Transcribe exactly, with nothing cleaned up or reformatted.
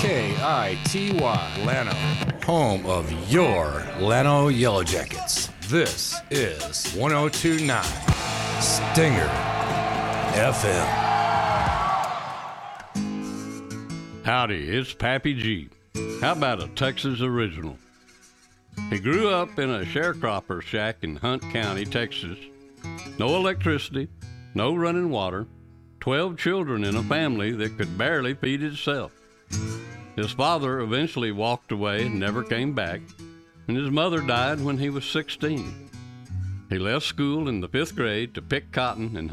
K I T Y, Llano, home of your Llano Yellow Jackets. This is one oh two point nine Stinger F M. Howdy, it's Pappy G. How about a Texas original? He grew up in a sharecropper shack in Hunt County, Texas. No electricity, no running water, twelve children in a family that could barely feed itself. His father eventually walked away and never came back, and his mother died when he was sixteen. He left school in the fifth grade to pick cotton and